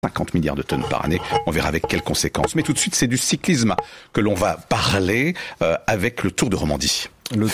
50 milliards de tonnes par année. On verra avec quelles conséquences. Mais tout de suite, c'est du cyclisme que l'on va parler avec le Tour de Romandie.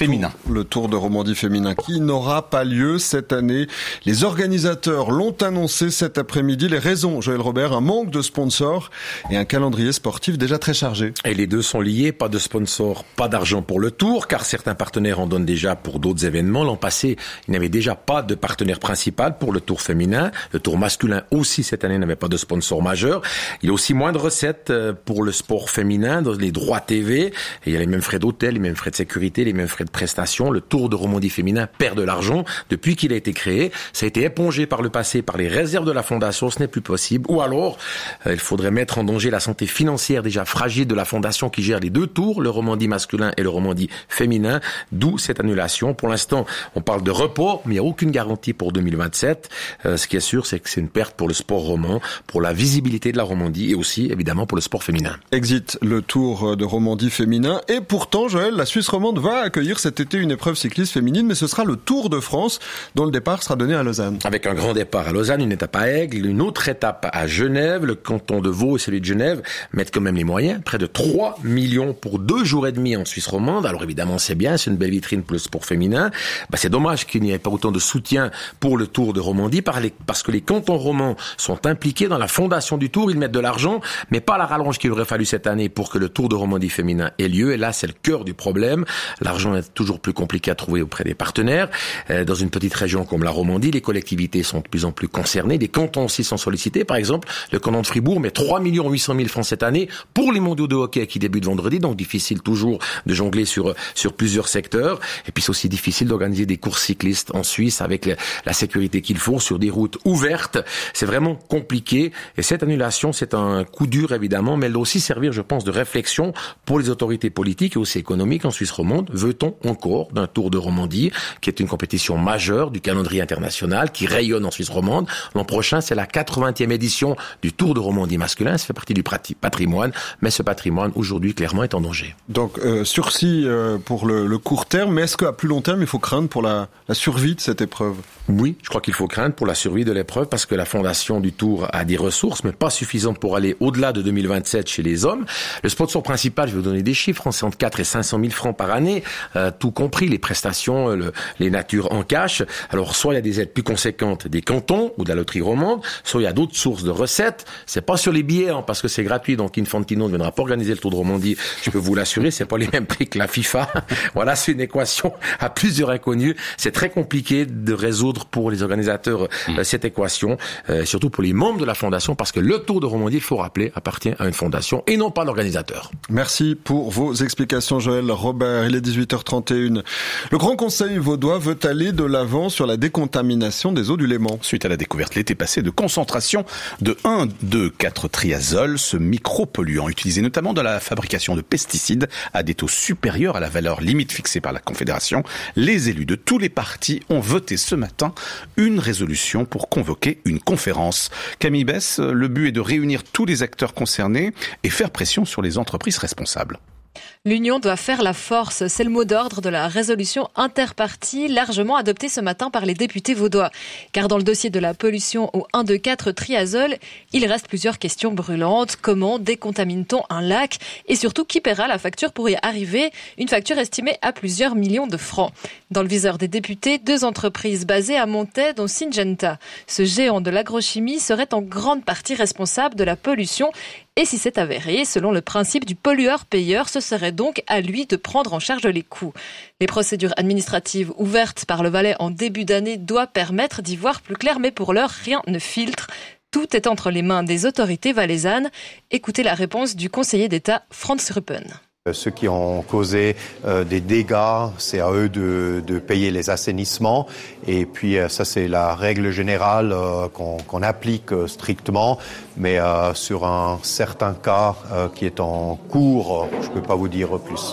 Le Tour de Romandie féminin qui n'aura pas lieu cette année. Les organisateurs l'ont annoncé cet après-midi. Les raisons, Joël Robert, un manque de sponsors et un calendrier sportif déjà très chargé. Et les deux sont liés, pas de sponsors, pas d'argent pour le Tour, car certains partenaires en donnent déjà pour d'autres événements. L'an passé, il n'y avait déjà pas de partenaire principal pour le Tour féminin. Le Tour masculin aussi cette année n'avait pas de sponsor majeur. Il y a aussi moins de recettes pour le sport féminin, dans les droits TV. Et il y a les mêmes frais d'hôtel, les mêmes frais de sécurité, les mêmes frais de prestation. Le Tour de Romandie féminin perd de l'argent depuis qu'il a été créé. Ça a été épongé par le passé par les réserves de la fondation. Ce n'est plus possible. Ou alors, il faudrait mettre en danger la santé financière déjà fragile de la fondation qui gère les deux tours, le Romandie masculin et le Romandie féminin. D'où cette annulation. Pour l'instant, on parle de report, mais il n'y a aucune garantie pour 2027. Ce qui est sûr, c'est que c'est une perte pour le sport roman, pour la visibilité de la Romandie et aussi, évidemment, pour le sport féminin. Exit le Tour de Romandie féminin. Et pourtant, Joël, la Suisse romande va accueillir cet été une épreuve cycliste féminine, mais ce sera le Tour de France, dont le départ sera donné à Lausanne. Avec un grand départ à Lausanne, une étape à Aigle, une autre étape à Genève. Le canton de Vaud et celui de Genève mettent quand même les moyens. Près de 3 millions pour 2 jours et demi en Suisse romande. Alors évidemment, c'est bien, c'est une belle vitrine pour le sport féminin. C'est dommage qu'il n'y ait pas autant de soutien pour le Tour de Romandie, parce que les cantons romans sont impliqués dans la fondation du Tour. Ils mettent de l'argent, mais pas la rallonge qu'il aurait fallu cette année pour que le Tour de Romandie féminin ait lieu. Et là, c'est le cœur du problème. L'argent est toujours plus compliqué à trouver auprès des partenaires. Dans une petite région comme la Romandie, les collectivités sont de plus en plus concernées. Les cantons aussi sont sollicités. Par exemple, le canton de Fribourg met 3 800 000 francs cette année pour les mondiaux de hockey qui débutent vendredi. Donc difficile toujours de jongler sur plusieurs secteurs. Et puis c'est aussi difficile d'organiser des courses cyclistes en Suisse avec la sécurité qu'il faut sur des routes ouvertes. C'est vraiment compliqué. Et cette annulation, c'est un coup dur évidemment, mais elle doit aussi servir, je pense, de réflexion pour les autorités politiques et aussi économiques en Suisse romande. Veut-on encore d'un Tour de Romandie, qui est une compétition majeure du calendrier international, qui rayonne en Suisse romande? L'an prochain, c'est la 80e édition du Tour de Romandie masculin. Ça fait partie du patrimoine, mais ce patrimoine, aujourd'hui, clairement, est en danger. Donc, sursis pour le court terme, mais est-ce qu'à plus long terme, il faut craindre pour la survie de cette épreuve? Oui, je crois qu'il faut craindre pour la survie de l'épreuve, parce que la fondation du Tour a des ressources, mais pas suffisantes pour aller au-delà de 2027 chez les hommes. Le sponsor principal, je vais vous donner des chiffres, entre 4 et 500 000 francs par année, tout compris, les prestations, les natures en cash. Alors, soit il y a des aides plus conséquentes des cantons ou de la loterie romande, soit il y a d'autres sources de recettes. C'est pas sur les billets, parce que c'est gratuit, donc Infantino ne viendra pas organiser le Tour de Romandie. Je peux vous l'assurer, c'est pas les mêmes prix que la FIFA. Voilà, c'est une équation à plusieurs inconnues. C'est très compliqué de résoudre pour les organisateurs cette équation, surtout pour les membres de la fondation, parce que le Tour de Romandie, il faut rappeler, appartient à une fondation et non pas l'organisateur. Merci pour vos explications, Joël Robert. Il est 18h31. Le Grand Conseil vaudois veut aller de l'avant sur la décontamination des eaux du Léman. Suite à la découverte l'été passé de concentration de 1,2,4-triazole, ce micropolluant utilisé notamment dans la fabrication de pesticides à des taux supérieurs à la valeur limite fixée par la Confédération, les élus de tous les partis ont voté ce matin une résolution pour convoquer une conférence. Camille Bess, le but est de réunir tous les acteurs concernés et faire pression sur les entreprises responsables. L'union doit faire la force, c'est le mot d'ordre de la résolution interpartie largement adoptée ce matin par les députés vaudois. Car dans le dossier de la pollution au 1,2,4-triazole, il reste plusieurs questions brûlantes. Comment décontamine-t-on un lac? Et surtout, qui paiera la facture pour y arriver? Une facture estimée à plusieurs millions de francs. Dans le viseur des députés, 2 entreprises basées à Montaix, dont Syngenta. Ce géant de l'agrochimie serait en grande partie responsable de la pollution. Et si c'est avéré, selon le principe du pollueur-payeur, ce serait donc à lui de prendre en charge les coûts. Les procédures administratives ouvertes par le Valais en début d'année doivent permettre d'y voir plus clair, mais pour l'heure, rien ne filtre. Tout est entre les mains des autorités valaisannes. Écoutez la réponse du conseiller d'État Franz Ruppen. Ceux qui ont causé des dégâts, c'est à eux de payer les assainissements. Et puis ça, c'est la règle générale qu'on applique strictement. Mais sur un certain cas qui est en cours, je ne peux pas vous dire plus.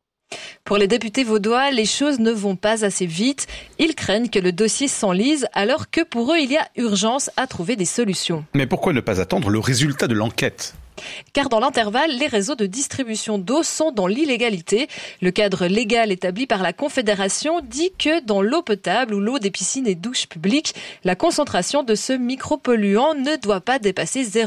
Pour les députés vaudois, les choses ne vont pas assez vite. Ils craignent que le dossier s'enlise, alors que pour eux, il y a urgence à trouver des solutions. Mais pourquoi ne pas attendre le résultat de l'enquête ? Car dans l'intervalle, les réseaux de distribution d'eau sont dans l'illégalité. Le cadre légal établi par la Confédération dit que dans l'eau potable ou l'eau des piscines et douches publiques, la concentration de ce micropolluant ne doit pas dépasser 0,5